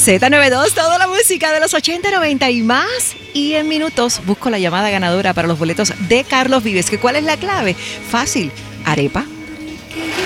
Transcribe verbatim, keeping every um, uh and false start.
Z noventa y dos, toda la música de los ochenta, noventa y más. Y en minutos busco la llamada ganadora para los boletos de Carlos Vives. ¿Que ¿Cuál es la clave? Fácil. Arepa,